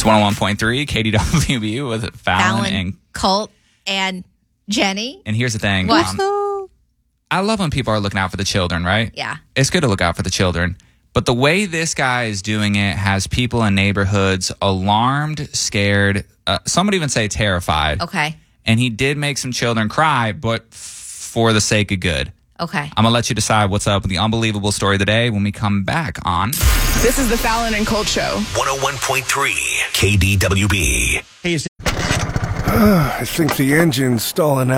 101.3 KDWB with Fallon and Colt and Jenny. And here's the thing. What? I love when people are looking out for the children, right? Yeah. It's good to look out for the children. But the way this guy is doing it has people in neighborhoods alarmed, scared, some would even say terrified. Okay. And he did make some children cry, but for the sake of good. Okay. I'm going to let you decide what's up with the unbelievable story of the day when we come back on. This is the Fallon and Colt Show. 101.3 KDWB. I think the engine's stalling out.